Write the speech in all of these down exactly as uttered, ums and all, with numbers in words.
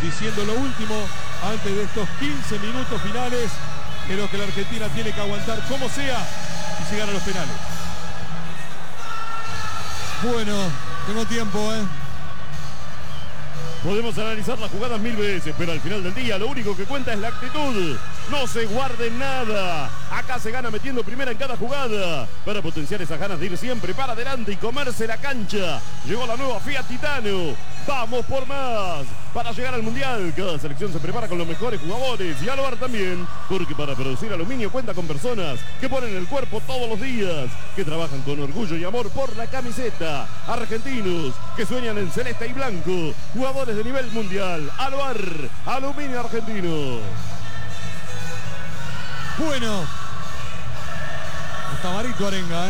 diciendo lo último antes de estos quince minutos finales, en los que la Argentina tiene que aguantar como sea y llegar a los penales. Bueno, tengo tiempo, ¿eh? Podemos analizar las jugadas mil veces, pero al final del día lo único que cuenta es la actitud. No se guarden nada. Acá se gana metiendo primera en cada jugada para potenciar esas ganas de ir siempre para adelante y comerse la cancha. Llegó la nueva Fiat Titano. Vamos por más. Para llegar al Mundial, cada selección se prepara con los mejores jugadores y Aluar también, porque para producir aluminio cuenta con personas que ponen el cuerpo todos los días, que trabajan con orgullo y amor por la camiseta. Argentinos que sueñan en celeste y blanco, jugadores de nivel mundial. Aluar, aluminio argentino. Bueno, está Marito Arenga, ¿eh?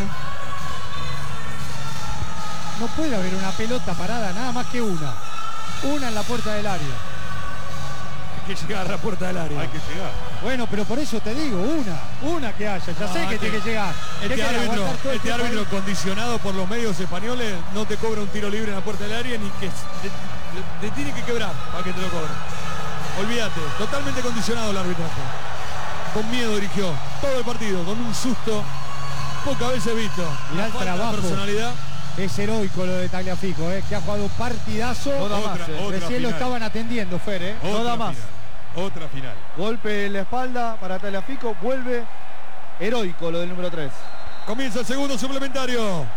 No puede haber una pelota parada, nada más que una. Una en la puerta del área. Hay que llegar a la puerta del área. Hay que llegar. Bueno, pero por eso te digo, una. Una que haya. Ya Ah, sé que este- tiene que llegar. Este Déjale árbitro, aguantar todo el este tiempo árbitro ahí. condicionado por los medios españoles no te cobra un tiro libre en la puerta del área ni que te tiene que quebrar para que te lo cobre. Olvídate, totalmente condicionado el arbitraje. Con miedo dirigió todo el partido, con un susto pocas veces visto. Mirá el Falta de trabajo. personalidad. Es heroico lo de Tagliafico, eh, que ha jugado un partidazo. No da más, Otra, eh. otra Recién lo final. estaban atendiendo, Fer, eh. Otra No da más. final. Otra final. Golpe en la espalda para Tagliafico. Vuelve heroico lo del número tres. Comienza el segundo suplementario.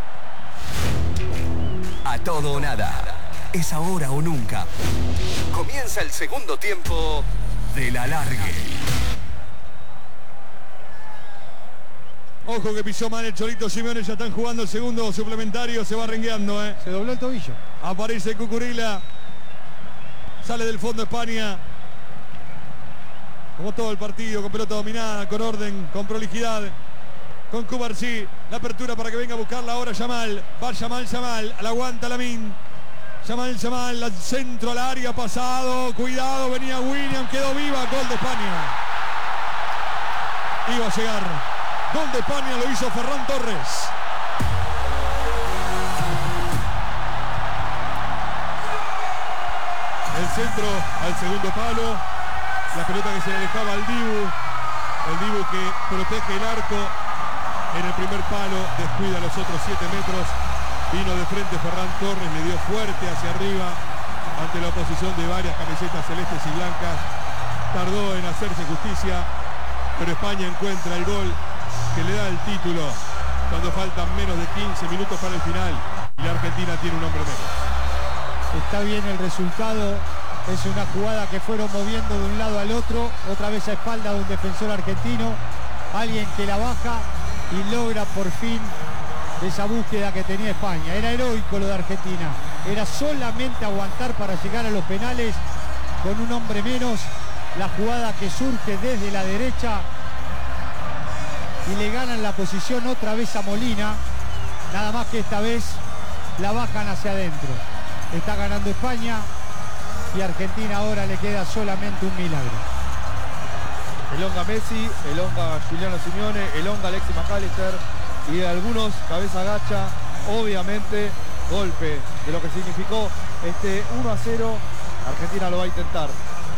A todo o nada. Es ahora o nunca. Comienza el segundo tiempo de la largue. Ojo que pisó mal el Cholito Simeone, ya están jugando el segundo suplementario, se va rengueando, ¿eh? Se dobló el tobillo. Aparece Cucurilla. Sale del fondo España. Como todo el partido, con pelota dominada, con orden, con prolijidad. Con Cubarsí. La apertura para que venga a buscarla ahora Yamal. Va Yamal, Yamal. La aguanta Lamin. Yamal, Yamal. Al centro al área, pasado. Cuidado, venía William. Quedó viva. Gol de España. Iba a llegar. Gol de España, lo hizo Ferran Torres. El centro al segundo palo. La pelota que se le dejaba al Dibu. El Dibu que protege el arco. En el primer palo descuida los otros siete metros. Vino de frente Ferran Torres, le dio fuerte hacia arriba ante la oposición de varias camisetas celestes y blancas. Tardó en hacerse justicia, pero España encuentra el gol que le da el título cuando faltan menos de quince minutos para el final y la Argentina tiene un hombre menos. Está bien el resultado. Es una jugada que fueron moviendo de un lado al otro. Otra vez a espalda de un defensor argentino. Alguien que la baja y logra por fin esa búsqueda que tenía España. Era heroico lo de Argentina. Era solamente aguantar para llegar a los penales con un hombre menos. La jugada que surge desde la derecha y le ganan la posición otra vez a Molina. Nada más que esta vez la bajan hacia adentro. Está ganando España y a Argentina ahora le queda solamente un milagro. Elonga Messi, elonga Giuliano Simeone, elonga Alexis McAllister y algunos cabeza gacha. Obviamente golpe de lo que significó este uno a cero. Argentina lo va a intentar.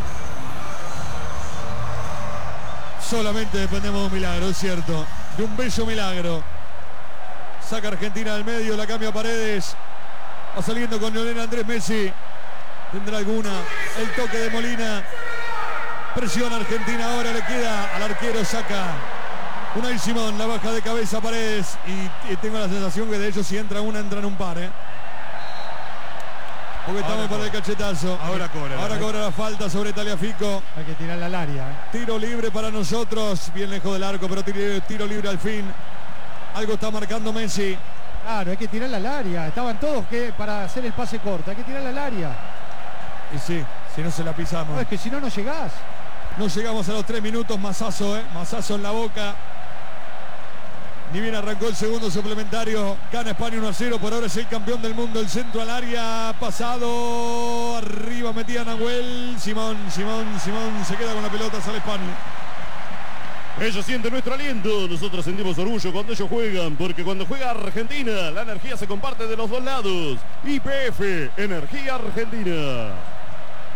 Solamente dependemos de un milagro, es cierto. De un bello milagro. Saca Argentina del medio, la cambia a Paredes. Va saliendo con Lionel Andrés Messi. Tendrá alguna. El toque de Molina. Presiona Argentina ahora, le queda al arquero, saca Unai Simón, la baja de cabeza a Paredes. Y, y tengo la sensación que de ellos si entra una, entran un par, ¿eh? Porque estamos Ahora para el cobra. cachetazo. Ahora cobra. Ahora cobra la falta sobre Tagliafico. Hay que tirarla al área. ¿eh? Tiro libre para nosotros, bien lejos del arco, pero tiro, tiro libre al fin. Algo está marcando Messi. Claro, hay que tirarla al área. Estaban todos que para hacer el pase corto. Hay que tirarla al área. Y sí, si no se la No, pisamos. es que si no, no llegás. No llegamos a los tres minutos, mazazo, ¿eh? Mazazo en la boca. Ni bien arrancó el segundo suplementario. Gana España uno a cero. Por ahora es el campeón del mundo. El centro al área. Pasado. Arriba metía Nahuel. Simón, Simón, Simón. Se queda con la pelota. Sale España. Ellos sienten nuestro aliento, nosotros sentimos orgullo cuando ellos juegan, porque cuando juega Argentina, la energía se comparte de los dos lados. Y P F, Energía Argentina.